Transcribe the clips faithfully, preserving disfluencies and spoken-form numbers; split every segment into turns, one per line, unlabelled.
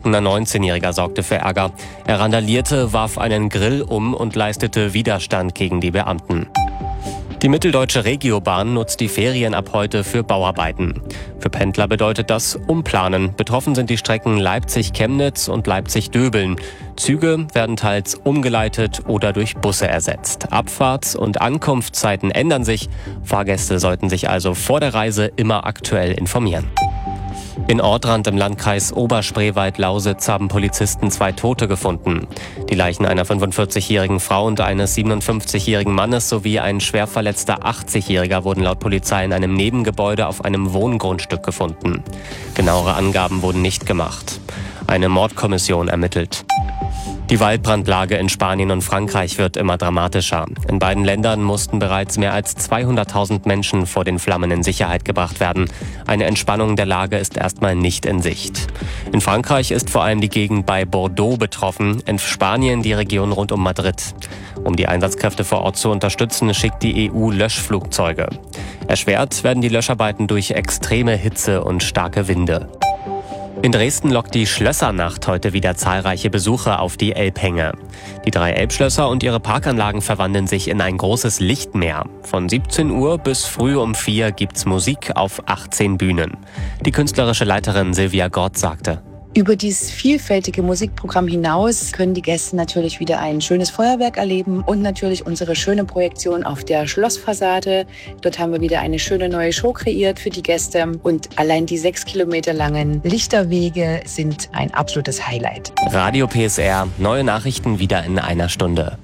erschrockener neunzehnjähriger sorgte für Ärger. Er randalierte, warf einen Grill um und leistete Widerstand gegen die Beamten. Die Mitteldeutsche Regiobahn nutzt die Ferien ab heute für Bauarbeiten. Für Pendler bedeutet das Umplanen. Betroffen sind die Strecken Leipzig-Chemnitz und Leipzig-Döbeln. Züge werden teils umgeleitet oder durch Busse ersetzt. Abfahrts- und Ankunftszeiten ändern sich. Fahrgäste sollten sich also vor der Reise immer aktuell informieren. In Ortrand im Landkreis Oberspreewald-Lausitz haben Polizisten zwei Tote gefunden. Die Leichen einer fünfundvierzigjährigen Frau und eines siebenundfünfzigjährigen Mannes sowie ein schwer verletzter achtzigjähriger wurden laut Polizei in einem Nebengebäude auf einem Wohngrundstück gefunden. Genauere Angaben wurden nicht gemacht. Eine Mordkommission ermittelt. Die Waldbrandlage in Spanien und Frankreich wird immer dramatischer. In beiden Ländern mussten bereits mehr als zweihunderttausend Menschen vor den Flammen in Sicherheit gebracht werden. Eine Entspannung der Lage ist erstmal nicht in Sicht. In Frankreich ist vor allem die Gegend bei Bordeaux betroffen, in Spanien die Region rund um Madrid. Um die Einsatzkräfte vor Ort zu unterstützen, schickt die E U Löschflugzeuge. Erschwert werden die Löscharbeiten durch extreme Hitze und starke Winde. In Dresden lockt die Schlössernacht heute wieder zahlreiche Besucher auf die Elbhänge. Die drei Elbschlösser und ihre Parkanlagen verwandeln sich in ein großes Lichtmeer. Von siebzehn Uhr bis früh um vier gibt's Musik auf achtzehn Bühnen. Die künstlerische Leiterin Silvia Gort sagte:
Über dieses vielfältige Musikprogramm hinaus können die Gäste natürlich wieder ein schönes Feuerwerk erleben und natürlich unsere schöne Projektion auf der Schlossfassade. Dort haben wir wieder eine schöne neue Show kreiert für die Gäste und allein die sechs Kilometer langen Lichterwege sind ein absolutes Highlight.
Radio P S R, neue Nachrichten wieder in einer Stunde.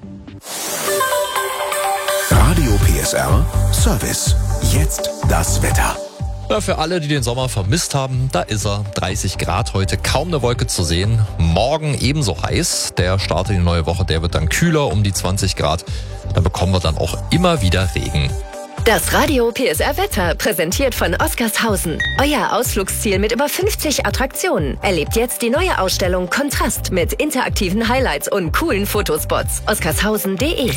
Radio P S R Service. Jetzt das Wetter.
Ja, für alle, die den Sommer vermisst haben, da ist er. dreißig Grad heute, kaum eine Wolke zu sehen. Morgen ebenso heiß. Der Start in die neue Woche, der wird dann kühler, um die zwanzig Grad. Da bekommen wir dann auch immer wieder Regen.
Das Radio P S R Wetter, präsentiert von Oskarshausen. Euer Ausflugsziel mit über fünfzig Attraktionen. Erlebt jetzt die neue Ausstellung Kontrast mit interaktiven Highlights und coolen Fotospots. oskarshausen punkt de.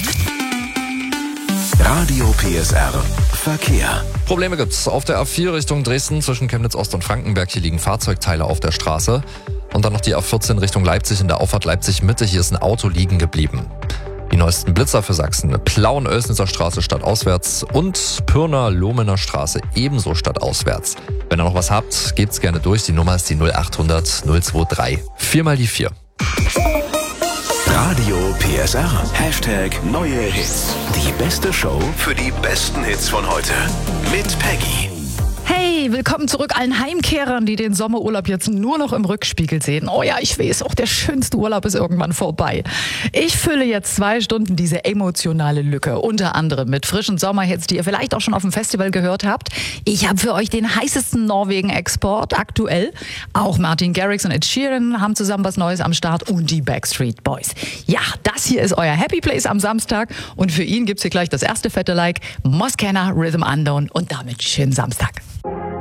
Radio P S R Verkehr.
Probleme gibt's auf der A vier Richtung Dresden zwischen Chemnitz Ost und Frankenberg. Hier liegen Fahrzeugteile auf der Straße. Und dann noch die A vierzehn Richtung Leipzig in der Auffahrt Leipzig Mitte. Hier ist ein Auto liegen geblieben. Die neuesten Blitzer für Sachsen: Plauen-Oelsnitzer Straße stadtauswärts und Pirna-Lohmener Straße ebenso stadtauswärts. Wenn ihr noch was habt, gebt's gerne durch. Die Nummer ist die null achthundert null drei. Viermal die vier.
Radio P S R. Hashtag neue Hits. Die beste Show für die besten Hits von heute. Mit Peggy.
Hey, willkommen zurück allen Heimkehrern, die den Sommerurlaub jetzt nur noch im Rückspiegel sehen. Oh ja, ich weiß, auch der schönste Urlaub ist irgendwann vorbei. Ich fülle jetzt zwei Stunden diese emotionale Lücke, unter anderem mit frischen Sommerhits, die ihr vielleicht auch schon auf dem Festival gehört habt. Ich habe für euch den heißesten Norwegen-Export aktuell. Auch Martin Garrix und Ed Sheeran haben zusammen was Neues am Start und die Backstreet Boys. Ja, das hier ist euer Happy Place am Samstag und für ihn gibt's hier gleich das erste fette Like, Moskena Rhythm Unknown und damit schönen Samstag.